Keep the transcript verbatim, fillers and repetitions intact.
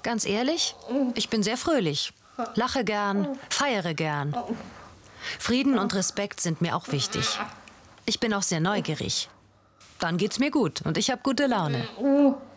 Ganz ehrlich, ich bin sehr fröhlich. Lache gern, feiere gern. Frieden und Respekt sind mir auch wichtig. Ich bin auch sehr neugierig. Dann geht's mir gut und ich habe gute Laune.